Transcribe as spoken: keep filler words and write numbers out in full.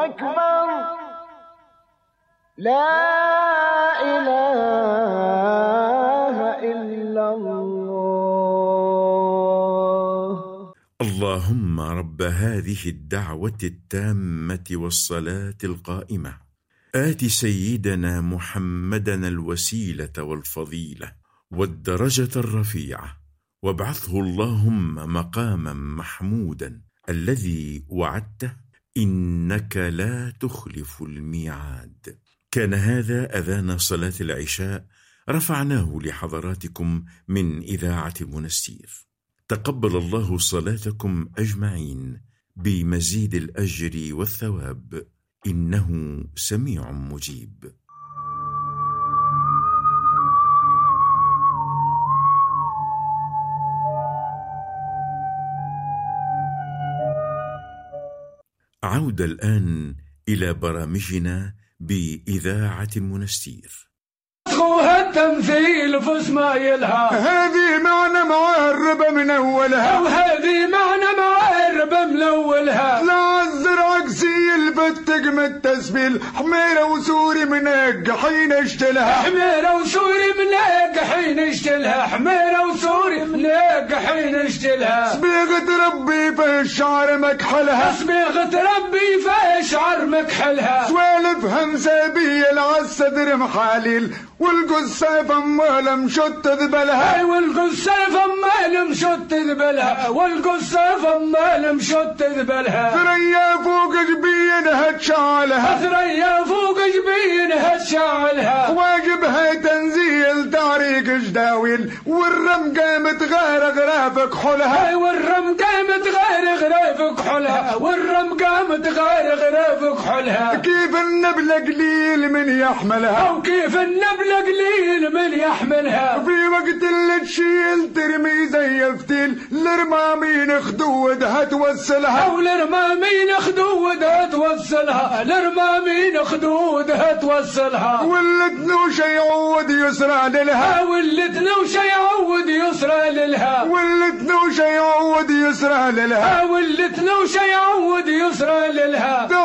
أكبر لا إله إلا الله. اللهم رب هذه الدعوة التامة والصلاة القائمة آت سيدنا محمدًا الوسيلة والفضيلة والدرجة الرفيعة وابعثه اللهم مقامًا محمودًا الذي وعدته إنك لا تخلف الميعاد. كان هذا أذان صلاة العشاء رفعناه لحضراتكم من إذاعة منستير. تقبل الله صلاتكم أجمعين بمزيد الأجر والثواب، إنه سميع مجيب. عودة الآن إلى برامجنا بإذاعة منستير. خوها التمثيل فسمايلها هذه معنى معربة من أولها، وهذه معنى معربة من أولها. لا الزرع عكسي الفتق من التسبيل، حميرة وسوري من حين اشتلها، حميرة وسوري من حين اشتلها، حميرة وسوري من حين اشتلها. صبيغة ربي في الشعر مكحلها، صبيغة ربي في الشعر مكحلها. سوالف همسابية العالصدر محاليل، والقصة فما مشط ذبلها، والقصة فما مشط ذبلها، والقصة فما مشط ذبلها. ثريا فوق جبينها تشعلها، ثريا فوق جبينها تشعلها. واجبها تنزيل تعريق جداويل، والرم قامت غير غرافك حلها، والرم قامت غير غرافك حلها، والرم قامت غير غرافك حلها. كيف النبل قليل من يحملها، وكيف النبل قليل من يحملها. في وقت اللي تشيل ترمي زي الفتيل، الرمامين خدودها توصلها، والرمامين خدودها توصلها، الرمامين خدودها توصلها. واللي تنوش يعود يسرى للها، واللي تنوش يعود يسرى للها، واللي تنوش يعود يسرى للها، واللي تنوش يعود يسرى للها.